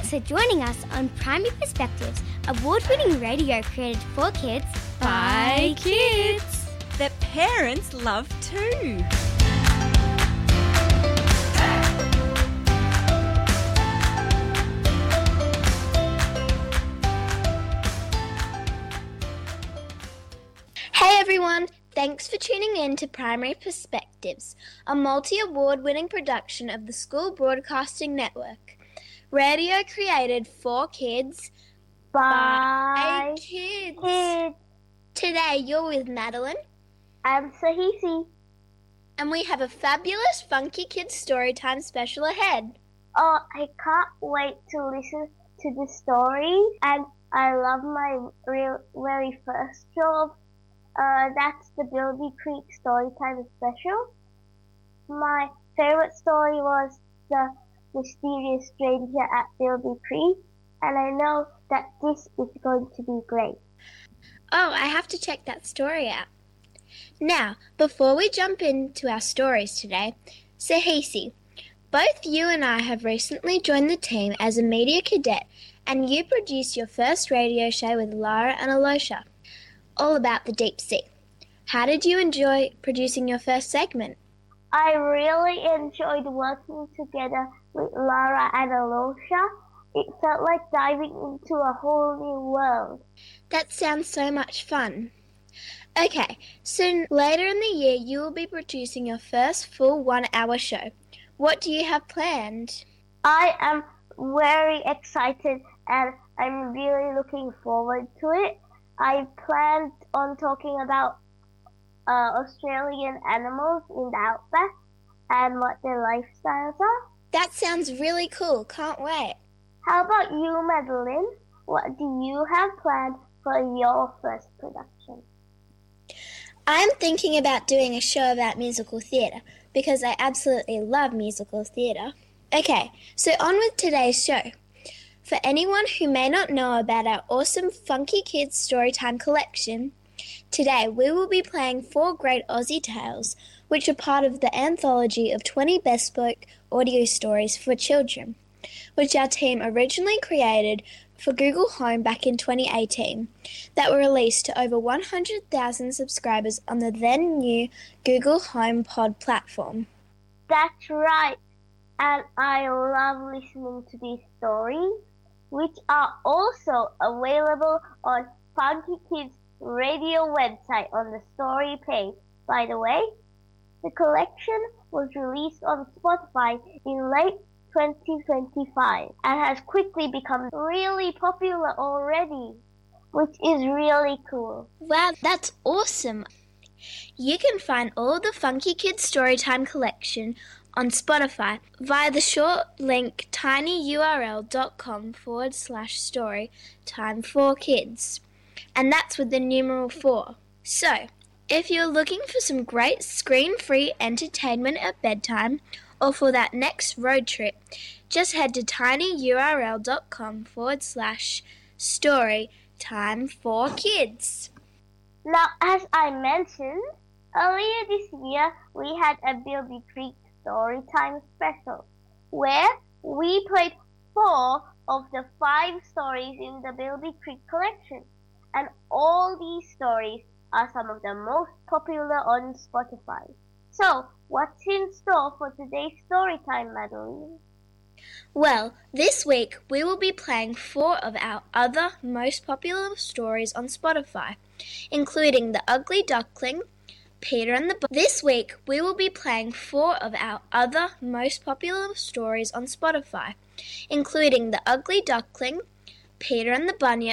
Thanks for joining us on Primary Perspectives, award-winning radio created for kids by kids that parents love too. Hey everyone, thanks for tuning in to Primary Perspectives, a multi-award-winning production of the School Broadcasting Network. Radio created for kids by kids. Today you're with Madeline. I'm Sahisi. And we have a fabulous Funky Kids Storytime special ahead. Oh, I can't wait to listen to the story, and I love my very first job. That's the Bilby Creek Storytime special. My favorite story was the Mysterious Stranger at Bilby Creek, and I know that this is going to be great. Oh, I have to check that story out. Now, before we jump into our stories today, Sahisi, both you and I have recently joined the team as a media cadet, and you produced your first radio show with Lara and Alosha, all about the deep sea. How did you enjoy producing your first segment? I really enjoyed working together with Lara and Alosha. It felt like diving into a whole new world. That sounds so much fun. Okay, so later in the year you will be producing your first full 1-hour show. What do you have planned? I am very excited and I'm really looking forward to it. I planned on talking about Australian animals in the outback and what their lifestyles are. That sounds really cool. Can't wait. How about you, Madeline? What do you have planned for your first production? I'm thinking about doing a show about musical theatre because I absolutely love musical theatre. Okay, so on with today's show. For anyone who may not know about our awesome Funky Kids Storytime collection, today we will be playing 4 great Aussie tales, which are part of the anthology of 20 bespoke audio stories for children, which our team originally created for Google Home back in 2018, that were released to over 100,000 subscribers on the then new Google Home Pod platform. That's right, and I love listening to these stories, which are also available on Funky Kids Radio website on the story page. By the way, the collection was released on Spotify in late 2025 and has quickly become really popular already, which is really cool. Wow, that's awesome. You can find all the Funky Kids Storytime collection on Spotify via the short link tinyurl.com/storytime4kids. And that's with the numeral 4. So, if you're looking for some great screen-free entertainment at bedtime or for that next road trip, just head to tinyurl.com/storytime4kids. Now, as I mentioned, earlier this year we had a Bilby Creek Storytime special where we played 4 of the 5 stories in the Bilby Creek collection. And all these stories are some of the most popular on Spotify. So, what's in store for today's story time, Madeline? Well, this week we will be playing 4 of our other most popular stories on Spotify, including The Ugly Duckling, Peter and the Bunny. This week we will be playing 4 of our other most popular stories on Spotify, including The Ugly Duckling, Peter and the Bunyip,